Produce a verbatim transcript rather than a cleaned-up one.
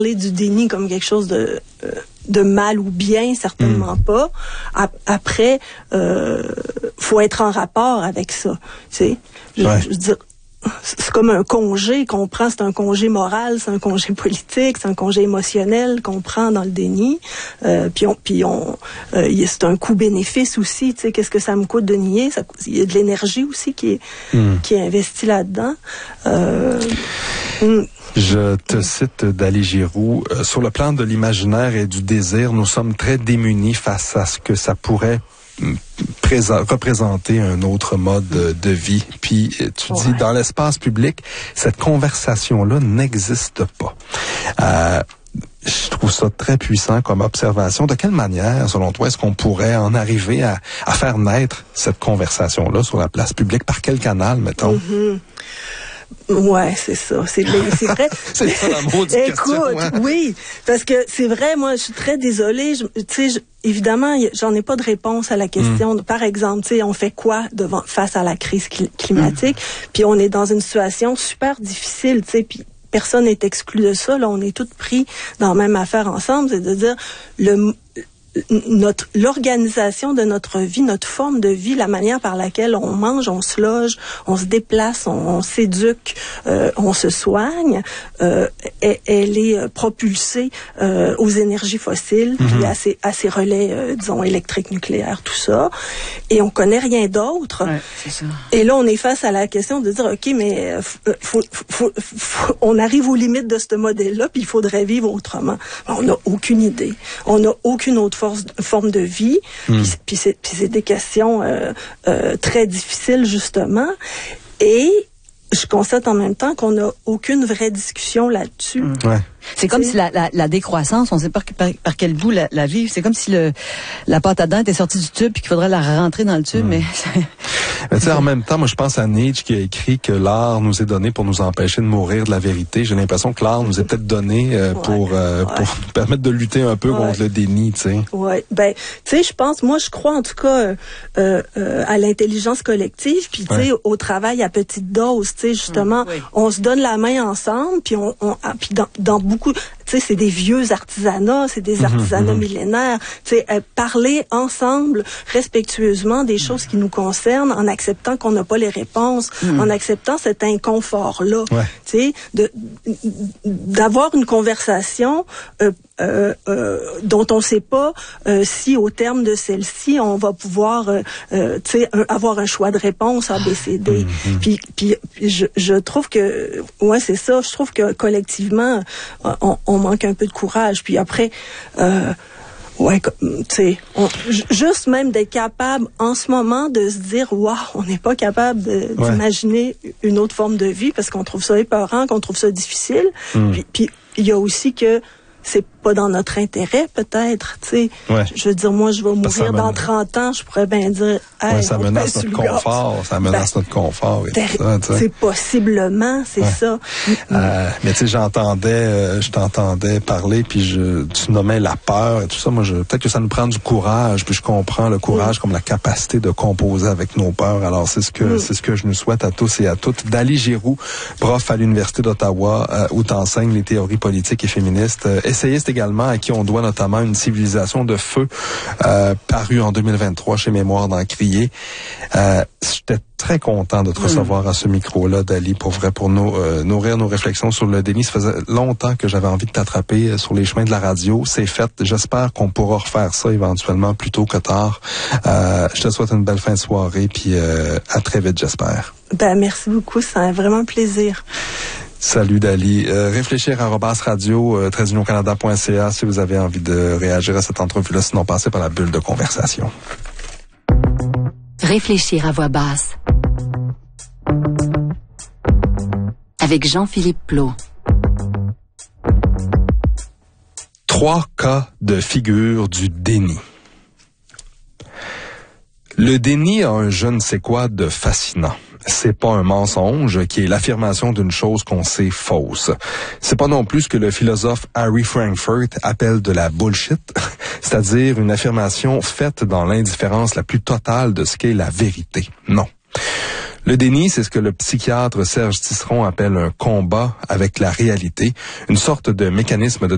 du déni comme quelque chose de euh, de mal ou bien, certainement mmh. pas. Après, euh, faut être en rapport avec ça. Tu sais, je, ouais. je veux dire, c'est comme un congé qu'on prend, c'est un congé moral, c'est un congé politique, c'est un congé émotionnel qu'on prend dans le déni. Euh, puis on, puis on, euh, c'est un coût-bénéfice aussi. Tu sais, qu'est-ce que ça me coûte de nier? Ça, il y a de l'énergie aussi qui est mmh. qui est investie là-dedans. Euh, mmh. Je te cite Dali Giroux. Euh, sur le plan de l'imaginaire et du désir, nous sommes très démunis face à ce que ça pourrait Présent, représenter un autre mode de, de vie. Puis tu ouais. dis, dans l'espace public, cette conversation-là n'existe pas. Euh, je trouve ça très puissant comme observation. De quelle manière, selon toi, est-ce qu'on pourrait en arriver à, à faire naître cette conversation-là sur la place publique? Par quel canal, mettons? Mm-hmm. Ouais, c'est ça. C'est, c'est vrai. C'est ça la maudite question. Écoute, hein? oui, parce que c'est vrai, moi, je suis très désolée. Tu sais, évidemment, j'en ai pas de réponse à la question. Mm. Par exemple, tu sais, on fait quoi devant face à la crise climatique? Mm. Puis on est dans une situation super difficile, tu sais, puis personne n'est exclu de ça. Là, on est tous pris dans la même affaire ensemble. C'est de dire le notre l'organisation de notre vie, notre forme de vie, la manière par laquelle on mange, on se loge, on se déplace, on, on s'éduque, euh, on se soigne, euh, elle, elle est propulsée euh, aux énergies fossiles, mm-hmm. puis à ces, à ces relais, euh, disons, électriques, nucléaires, tout ça. Et on connaît rien d'autre. Ouais, c'est ça. Et là, on est face à la question de dire, OK, mais faut, faut, faut, faut, on arrive aux limites de ce modèle-là, puis il faudrait vivre autrement. On n'a aucune idée. On n'a aucune autre force, forme de vie. Mm. Puis, puis, c'est, puis c'est des questions euh, euh, très difficiles, justement. Et je constate en même temps qu'on n'a aucune vraie discussion là-dessus. Mm. Ouais. C'est comme si la, la, la décroissance, on ne sait pas par, par quel bout la, la vivre. C'est comme si le, la pâte à dents était sortie du tube et qu'il faudrait la rentrer dans le tube. Mm. Mais, mais tu sais, en même temps, moi, je pense à Nietzsche qui a écrit que l'art nous est donné pour nous empêcher de mourir de la vérité. J'ai l'impression que l'art nous est peut-être donné euh, ouais. pour euh, ouais. pour nous permettre de lutter un peu ouais. contre le déni, tu sais. Ouais. Ben, tu sais, je pense, moi, je crois en tout cas euh, euh, à l'intelligence collective, puis tu sais, ouais. au travail à petite dose. Tu sais, justement, mm. oui. on se donne la main ensemble, puis on, on ah, puis dans, dans beaucoup, tu sais, c'est des vieux artisanats, c'est des artisanats mmh, millénaires. Tu sais, euh, parler ensemble, respectueusement des choses qui nous concernent, en acceptant qu'on n'a pas les réponses, mmh. en acceptant cet inconfort-là. Ouais. Tu sais, de, d'avoir une conversation euh, euh, euh, dont on ne sait pas euh, si, au terme de celle-ci, on va pouvoir, euh, euh, tu sais, un, avoir un choix de réponse A, B, C, D. Mmh. Puis, puis, puis je, je trouve que, ouais, c'est ça. Je trouve que collectivement, on, on manque un peu de courage. Puis après, euh, ouais, tu sais, juste même d'être capable en ce moment de se dire, waouh, on n'est pas capable de, ouais. d'imaginer une autre forme de vie parce qu'on trouve ça épeurant, qu'on trouve ça difficile. Mm. Puis, puis il y a aussi que c'est pas dans notre intérêt, peut-être, tu sais. Ouais. Je veux dire, moi, je vais mourir dans trente ans, je pourrais bien dire, hey, ouais, ça menace notre confort, ça menace ben, notre confort et tout ça, tu sais. C'est possiblement, c'est ouais. ça. Euh, mais tu sais, j'entendais, euh, je t'entendais parler, puis je, tu nommais la peur et tout ça. Moi, je, peut-être que ça nous prend du courage, puis je comprends le courage mm. comme la capacité de composer avec nos peurs. Alors, c'est ce que, mm. c'est ce que je nous souhaite à tous et à toutes. Dali Giroux, prof à l'Université d'Ottawa, euh, où t'enseignes les théories politiques et féministes, euh, essayiste également, à qui on doit notamment une civilisation de feu, euh, parue en deux mille vingt-trois chez Mémoire d'Encrier. Euh, j'étais très content de te recevoir mmh. à ce micro-là, Dali, pour vrai, pour nous, euh, nourrir nos réflexions sur le déni. Ça faisait longtemps que j'avais envie de t'attraper sur les chemins de la radio. C'est fait. J'espère qu'on pourra refaire ça éventuellement plus tôt que tard. Euh, je te souhaite une belle fin de soirée, puis euh, à très vite, j'espère. Ben, merci beaucoup. C'est un vraiment plaisir. Salut Dali. Euh, réfléchir à arobase radio euh, trait d'union canada point c a si vous avez envie de réagir à cette entrevue-là, sinon passez par la bulle de conversation. Réfléchir à voix basse. Avec Jean-Philippe Plot. Trois cas de figure du déni. Le déni a un je ne sais quoi de fascinant. C'est pas un mensonge qui est l'affirmation d'une chose qu'on sait fausse. C'est pas non plus ce que le philosophe Harry Frankfurt appelle de la bullshit, c'est-à-dire une affirmation faite dans l'indifférence la plus totale de ce qu'est la vérité. Non. Le déni, c'est ce que le psychiatre Serge Tisseron appelle un combat avec la réalité, une sorte de mécanisme de